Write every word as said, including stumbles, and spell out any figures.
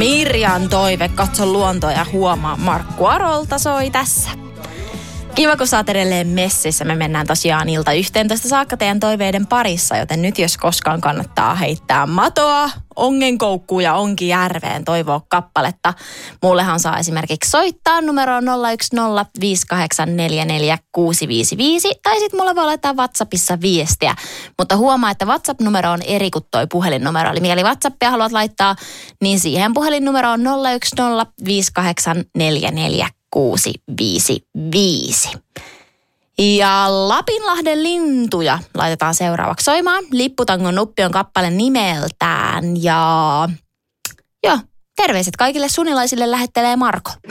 Mirjan toive, katso luontoa ja huomaa Markku Arolta soi tässä. Kiva, kun sä oot edelleen messissä. Me mennään tosiaan ilta yhteentoista saakka teidän toiveiden parissa, joten nyt jos koskaan kannattaa heittää matoa, ongenkoukkuun ja onkijärveen toivoa kappaletta. Mullehan saa esimerkiksi soittaa numeroon nolla yksi nolla viisi kahdeksan neljä neljä kuusi viisi viisi tai sit mulle voi laittaa WhatsAppissa viestiä. Mutta huomaa, että WhatsApp-numero on eri kuin toi puhelinnumero. Eli mieli WhatsAppia haluat laittaa, niin siihen puhelinnumero on nolla yksi nolla viisi kahdeksan neljä neljä kuusi viisi viisi. Ja Lapinlahden lintuja laitetaan seuraavaksi soimaan. Lipputangon nuppi on kappale nimeltään ja joo, terveiset kaikille sunilaisille lähettelee Marko.